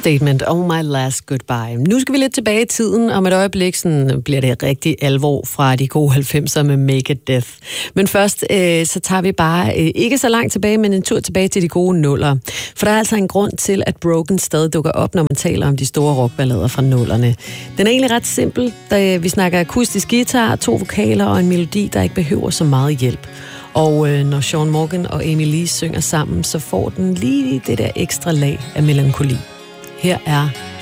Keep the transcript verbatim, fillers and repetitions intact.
Statement, Oh My Last Goodbye. Nu skal vi lidt tilbage i tiden, og om et øjeblik sådan bliver det rigtig alvor fra de gode halvfemser med Make It Death. Men først, øh, så tager vi bare øh, ikke så langt tilbage, men en tur tilbage til de gode nuller. For der er altså en grund til, at Broken stadig dukker op, når man taler om de store rockballader fra nullerne. Den er egentlig ret simpel, da vi snakker akustisk guitar, to vokaler og en melodi, der ikke behøver så meget hjælp. Og øh, når Sean Morgan og Amy Lee synger sammen, så får den lige det der ekstra lag af melankoli. Her er